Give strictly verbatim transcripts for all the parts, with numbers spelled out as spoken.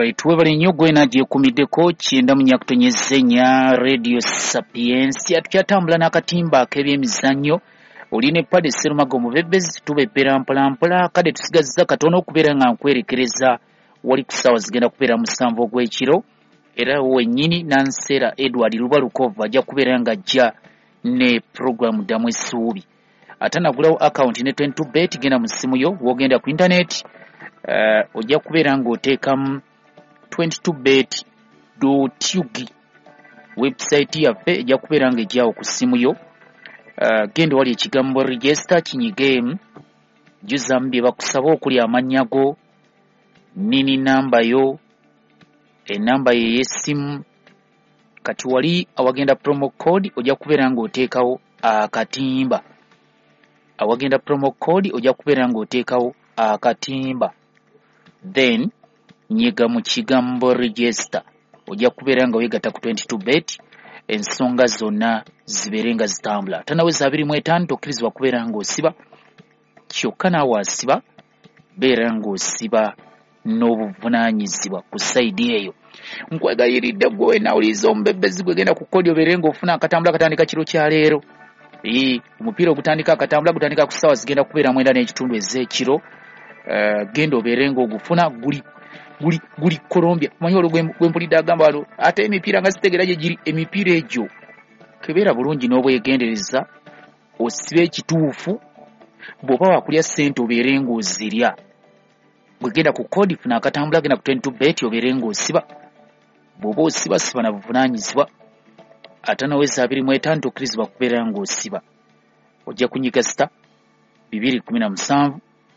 Alright, webale nnyo gwe nadye kumiddeko kyenda mu nyakutonyezenya Radio Sapiens atukyatambula n'akatimba ak'ebyemizannyo oli ne Paddy Sserumago Mubebezi tubepera mpola mpola kade tusigazza katono okubeera nga nkwerekereza wali ku ssaawa zigenda kubeera musanvu ogw'ekiro era wennyini Nansera Edward Lubalukova ajja kubeera nga ajja ne programu ddamu essuubi ate nagulawo account ne twenty-two bet genda mu ssimu yo wogenda ku internet uh, ojja kubeera ng'oteekamu twenty-two bet dot u g website yaffe ejja kubeera nga ejjaawo ku ssimu yo uh, genda wali ekigambo register kinyigemu jjuzamu bye bakusaba okuli amannya go nini namba yo enamba ye y'essimu kati wali awagenda promo code ojja kubeera ng'oteekawo akatimba awagenda promo code ojja kubeera ng'oteekawo akatimba then nyiga mu kigambo register ojja kubeera nga weegatta ku twenty-two bet ensonga zonna zibeere nga zitambula tanaweza abiri mu etaano tokkirizibwa kubeera ng'osiba kyokka naawe asiba beera ng'osiba n'obuvunaanyizibwa ku sayidi eyo nkwegayiridde gwe nawuliriza omubebezi gwe genda ku kodi obeere ng'ofuna akatambula katandika kiro kya leero ee omupiira ogutandika akatambula gutandika ku ssaawa zigenda kubeera mwenda n'ekitundu ez'ekiro uh, genda obeere ng'ogufuna guli guli guli Colombia manyi olwo gwempulidde agamba walo ate emipiira nga zitegera gye giri emipiira egyo kebeera bulungi n'obwegendereza osibe ekituufu bw'oba wakulya ssente obeere ng'ozirya gwegenda ku kodi funa akatambula genda ku twenty-two bet obeere ng'osiba bw'oba osiba siba na buvunaanyizibwa ate naweza abiri mu etaano tokkirizibwa kubeera ng'osiba ojja kunyiga sita bibiri kumi na musanvu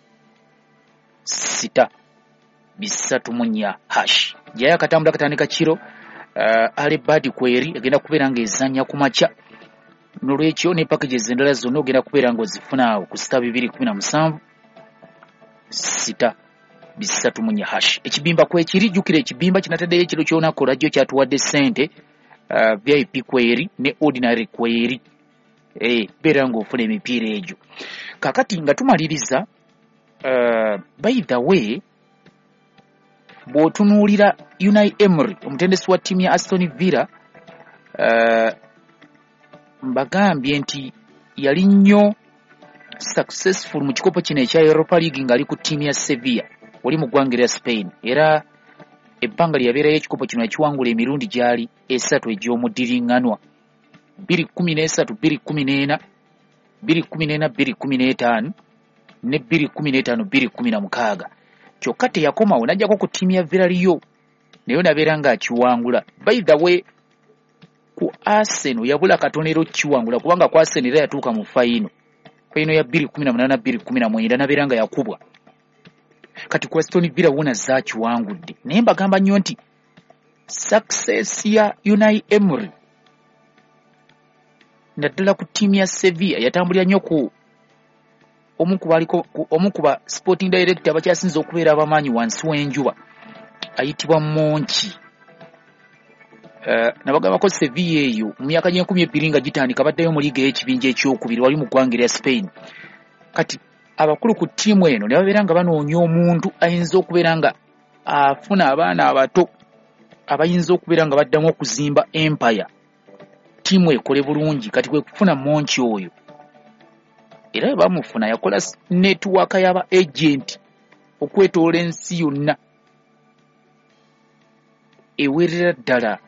sita bisatu mu nnya hash jayo akatambula katandika kiro uh, ale badi kweri egenda kubeera ng'ezannya ku makya n'olwekyo ne packages endala zonna ogenda kubeera ng'ozifuna awo ku sita bibiri kumi na musanvu sita bisatu mu nnya hash ekibimba kwekiri jjukira ekibimba kinataddeyo ekiro ky'onakola jjo kyatuwadde ssente uh, V I P kweri ne ordinary kweri eh beera ng'ofuna emipiira egyo kakati nga tumaliriza uh, by the way bw'otunuulira Unai Emery omutendesi wa ttiimu ya Aston Villa uh, mbagambye nti yali nnyo successful mu kikopo kino ekya Europa League ng'ali ku ttiimu ya Sevilla wali mu ggwanga lya Spain era ebbanga lye yabeerayo ekikopo kino yakiwangula emirundi gyali esatu egy'omuddiringanwa bbiri kumi n'esatu bbiri kumi n'ena bbiri kumi n'ena bbiri kumi n'etaano ne bbiri kumi n'etaano bbiri kumi na mukaaga kyokka teyakomawo n'ajjako ku ttiimu ya Villarreal naye nabeera ng'akiwangula by the way ku Arsenal yabula katonero kiwangula kubanga ku Arsenal era yatuuka mu fayino fayino ya bbiri kumi na munaana bbiri kumi na mwenda nabeera nga yakubwa kati ku Aston Villa wona zaakiwangudde naye mbagamba nnyo nti success ya Unai Emery naddala ku ttiimu ya Sevilla yatambulira nnyo ku omu ku baliko omu ku ba sporting director abakyasinze okubeera abamanyi wansi w'enjuba ayitibwa Monchi uh, nabagambako Sevilla eyo mu myaka gy'enkumi ebbiri nga gitandika baddayo mu liiga y'ekibinja ekyokubiri wali mu ggwanga lya Spain kati abakulu ku ttiimu eno ne babeera nga banoonya omuntu ayinza okubeera nga afuna abaana abato abayinza okubeera nga baddamu okuzimba empire ttiimu ekole bulungi kati kwe kufuna Monchi oyo era bamufuna yakola network y'aba agent okwetoola ensi yonna ewerera ddala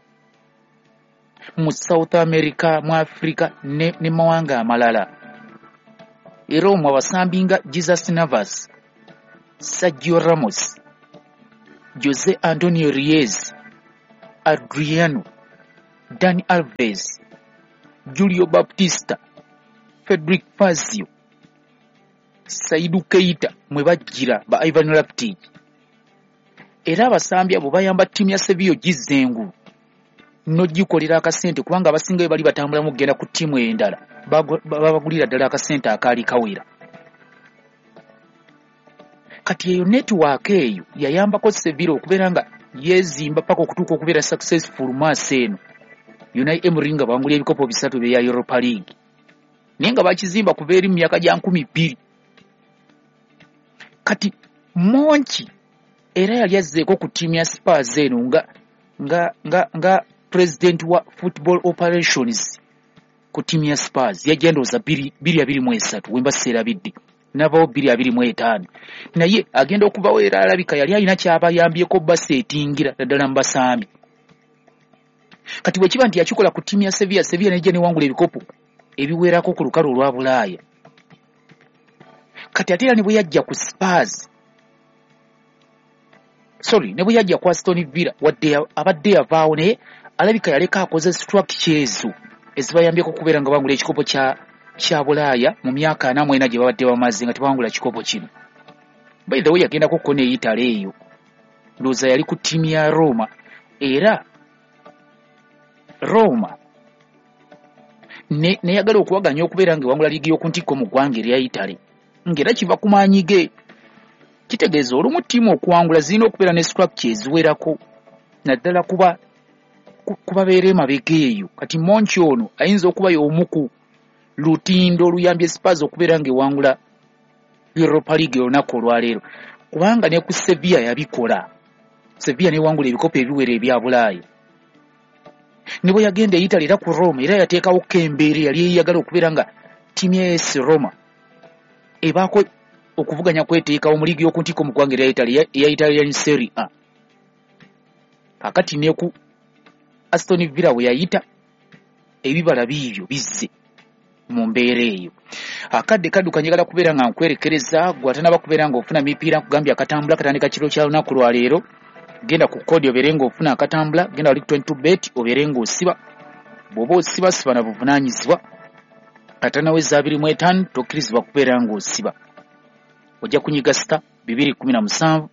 mu South America mu Africa ne, ne mawanga amalala era omwo abasambi nga Jesus Navas, Sergio Ramos, Jose Antonio Reyes, Adriano, Dani Alves, Julio Baptista, Federic Fazio, Saidu Keita mwe bajjira ba Ivan Rakitic era abasambi abo bayamba ttiimu ya Sevilla gizengu n'ogikolera akasente kubanga abasinga bali batambula mu kugenda ku ttiimu endala babagulira ddala akasente akaali kawera kati eyo network eyo yayambako Sevilla okubeera nga yezimba paka okutuuka okubeera successful maaso eno Unai Emery nga bangulira ebikopo bisatu bya Europa League naye nga bakizimba kuva eri mu myaka gya nkumi bbiri kati Monchi era yali azzeeko ku ttiimu ya Spurs eno nga nga nga nga president wa football operations ku ttiimu ya Spurs yajja ndowooza bbiri abiri mu esatu wemba seerabidde n'abawo bbiri abiri mu etaano naye agenda okubawo era alabika yali alina kyabayambyeko baseetingira naddala mu basambi kati bwe kiba nti yakikola ku ttiimu ya Sevilla Sevilla nejja newangula ebikopo ebiwerako ku lukalu olwa Bulaaya kati ate era ne bwe yajja ku Spurs sorry ne bwe yajja ku Aston Villa wadde abadde yavaawo naye alabika yaleka akoze structure ezo ezibayambyeko okubeera nga bangula ekikopo kya kya Bulaaya mu myaka ana mu ena gye babadde bamaze nga tebawangula kikopo kino by the way yagendako ko ne Italy eyo ndowooza yali ku ttiimu ya Roma era Roma ne neyagala okuwaganya okubeera nga ewangula liigi y'okuntikko mu ggwanga erya Italy ng'era kiva ku maanyi ge kitegeeza olumu ttiimu okuwangula zirina okubeera ne structure eziwerako naddala kuba kubabeera emabega eyo kati Monchi ono ayinza okuba y'omu ku lutindo oluyambye Spurs okubeera ng'ewangula Europa League olunaku olwaleero kubanga ne ku Sevilla yabikola Sevilla newangula ebikopo ebiwera ebya Bulaaya ne bwe yagenda e Italy era ku Roma era yateekawo kembeere yali eyagala okubeera nga ttiimu ya A S Roma ebaako okuvuganya kweteekawo mu liigi y'okuntikko mu ggwanga erya Italy eya Italian Serie A kakati ne ku Aston Villa bwe yayita ebibala biibyo bizze mu mbeera eyo akadde kadduka njagala kubeera nga nkwerekereza gwatanaba kubeera nga ofuna mipiira nkugambye akatambula katandika kiro kya lunaku lwaleero genda ku kodi obeere nga ofuna akatambula genda wali twenty bet obeere nga osiba bw'oba osiba siba na buvunaanyizibwa katanaweza abiri mu etaano tokkirizibwa kubeera nga osiba ojja kunyiga sita bibiri kumi na musanvu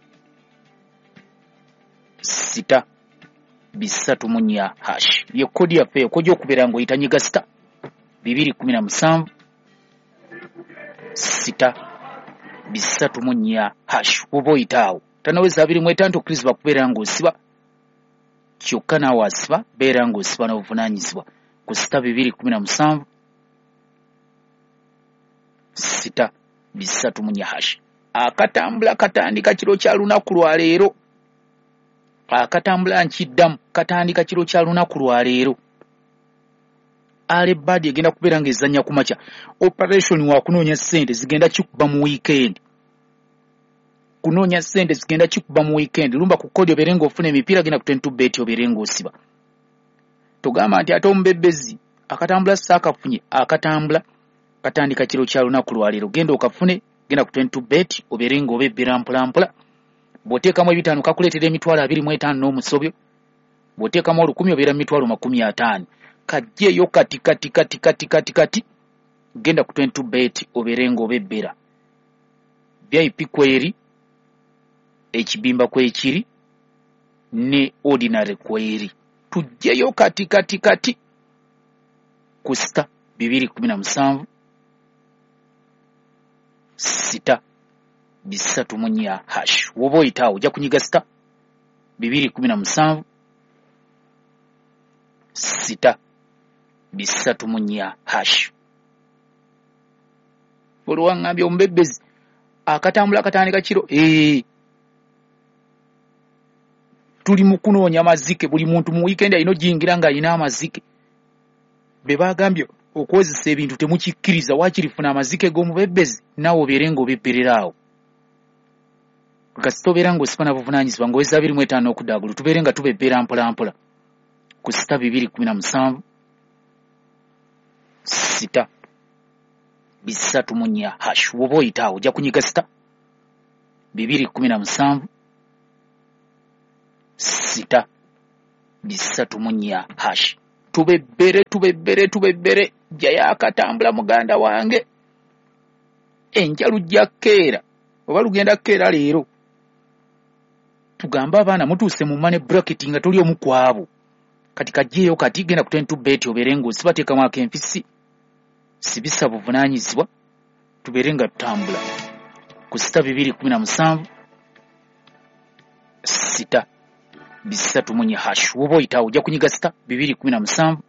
sita bisatu mu nnya hash ye kodi yaffe okojja okubeera nga oyita nyiga sita bibiri kumi na musanvu sita bisatu mu nnya hash oba oyitaawo tanaweza abiri mu etaano tokkirizibwa kubeera nga osiba kyokka naawe asiba beera nga osiba n'obuvunaanyizibwa ku sita bibiri kumi na musanvu sita bisatu mu nnya hash akatambula katandika kiro kya lunaku lwaleero akatambula nkiddamu katandika kiro kya lunaku lwaleero ale badi egenda kubeera nga ezannya ku makya operation wa kunoonya ssente zigenda kikuba mu weekend kunoonya ssente zigenda kikuba mu weekend lumba ku kodi obeere nga ofuna emipiira genda ku twenty bet obeere nga osiba togamba nti ate omubebbezi akatambula saakafunye akatambula katandika kiro kya lunaku lwaleero genda okafune genda ku twenty bet obeere nga obebbera mpolampola bw'oteekamu ebitaano kakuleetera emitwalo abiri mu etaano n'omusobyo bw'oteekamu olukumi obeera mu mitwalo makumi ataano kajjeeyo kati kati kati kati kati kati genda ku twenty bet obeere nga obebbera V I P kweri ekibimba kwekiri ne ordinary kweri tujjeyo kati kati kati ku sita bibiri kumi na musanvu sita bisatu mu nnya hash woba oyitaawo ojja kunyiga sita bibiri kumi na musanvu sita bisatu mu nnya hash olwaŋŋambye omubebbezi akatambula katandika kiro ee tuli mu kunoonya amazike buli muntu mu weekend alina ojingira ng'alina amazike be bagambye okwozesa ebintu temukikkiriza waakirifuna amazike g'omubebbezi naawe obeere nga obebbereraawo kasita obeera nga osiba na buvunaanyizibwa ng'oweza abiri mu etaano okudaagulu tubeere nga tubebbera mpolampola ku sita bibiri kumi na musanvu sita bisatu mu nnya hash woba oyitaawo ojja kunyiga sita bibiri kumi na musanvu sita bisatu mu nnya hash tubebbere tubebbere tubebbere jjayo akatambula muganda wange enja lujja kkeera oba lugenda kkeera leero tugamba abaana mutuuse mu money bracket nga tuli omu ku abo kati kajjeeyo kati genda ku twenty bet obeere nga osibateekamu ak'empisi sibisa buvunaanyizibwa tubeere nga tutambula ku sita bibiri kumi na musanvu sita bisatu mu nnya hash woba oyitaawo ojja kunyiga sita bibiri kumi na musanvu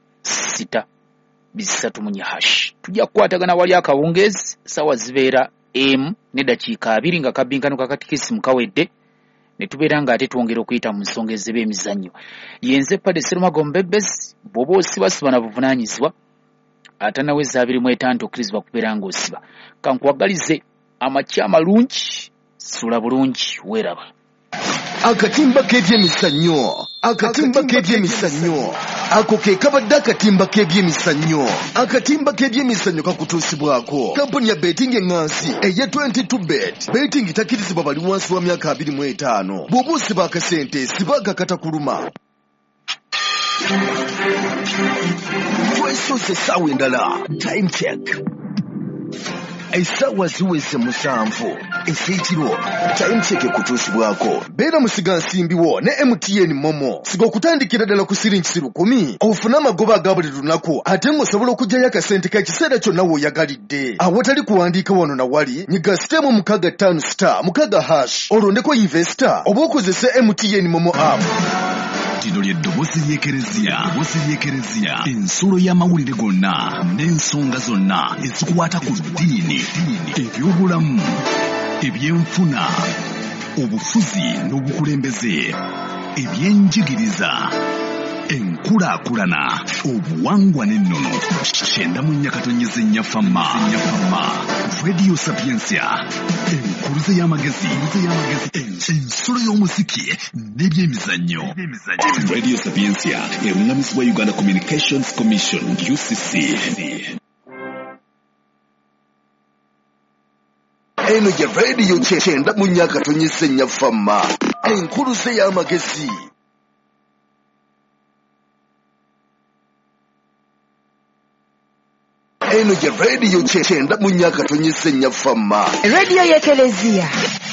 sita bisatu mu nnya hash tujja kukwatagana wali akawungeezi sawa zibeera emu n'eddakiika abiri nga kabinkano kakatikisimu kawedde ne tubeera nga ate twongera okuyita mu nsonga ez'emizannyo. Yenze Paddy Sserumago Mbebezi, bw'oba osibasiba na buvunaanyizibwa atanaweza abiri mu etaano tokkirizibwa kubeera ng'osiba. Kankuwagalize amakya amalungi, sula bulungi, weeraba. Akatimba k'ebyemizannyo, akatimba k'ebyemizannyo, ako ke kabadde akatimba k'ebyemizannyo. Akatimba k'ebyemizannyo kakutuusibwako kampuni ya betting engansi eya twenty-two bet. Betting takkirizibwa bali wansi wa myaka abiri mu etaano. Bw'oba osiba akasente siba akakatakuluma. Twesoose essaawa endala. Time check. Essaawa ziweze musanvu ez'ekiro. Time check ekutuusibwako. Beera musigansimbiwo ne M T N Momo. Siga okutandikira ddala ku siringi lukumi ofune amagoba aga buli lunaku ate ng'osobola okuggyayo akasente k'ekiseera kyonna w'oyagalidde. Awatali kuwandiika wano na wali nyiga sitemu mukaaga ttaano star mukaaga hash olondeko investor oba okozese M T N Momo app. Tino ly'eddoboozi ly'ekereziya, ddoboozi ly'ekereziya, ensulo y'amawulire gonna n'ensonga zonna ezikwata ku ddiini, ebyobulamu, ebyenfuna, obufuzi n'obukulembeze, ebyenjigiriza, enkulaakulana, obuwangwa n'ennono. Kyenda mu nnyakatonnyeze nnyafamma, nnyafamma, Radio Sapiensia, enkuluze y'amagezi, ensulo y'omuziki n'ebyemizannyo. Radio Sapiensia erungamizibwa Uganda Communications Commission, U C C. Eno ya radio kyenda mu nnyakatonnyeze nnyafamma, enkuluze y'amagezi. Eno ya radio kyenda mu nnyakatonnyeze nnyafamma, radio y'ekereziya.